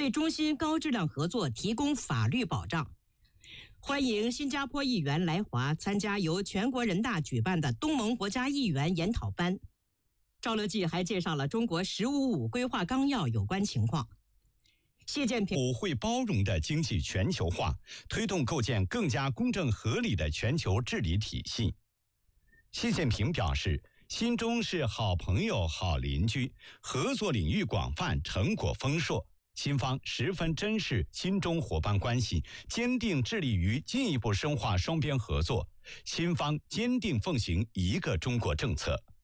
为中新高质量合作提供法律保障。欢迎新加坡议员来华参加由全国人大举办的东盟国家议员研讨班。赵乐际还介绍了中国“十五五”规划纲要有关情况。习近平会包容的经济全球化，推动构建更加公正合理的全球治理体系。习近平表示，新中是好朋友、好邻居，合作领域广泛，成果丰硕。新方十分珍视新中伙伴关系，坚定致力于进一步深化双边合作。新方坚定奉行一个中国政策。